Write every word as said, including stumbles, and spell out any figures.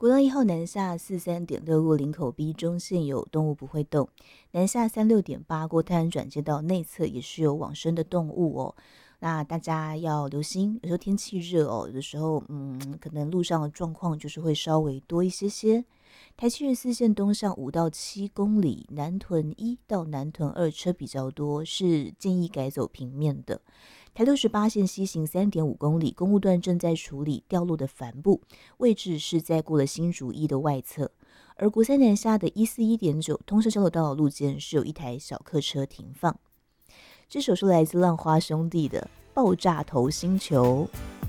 国道一号南下四三点六过林口 B 中线有动物不会动，南下三六点八过泰安转接道内侧也是有往生的动物哦。那大家要留心，有时候天气热哦，有的时候嗯，可能路上的状况就是会稍微多一些些。台七十四线东上五到七公里，南屯一到南屯二车比较多，是建议改走平面的。台六十八线西行三点五公里，公路段正在处理掉落的帆布，位置是在过了新竹一的外侧。而国三南下的一四一点九通车交流道的路肩是有一台小客车停放。这首是来自浪花兄弟的《爆炸头星球》。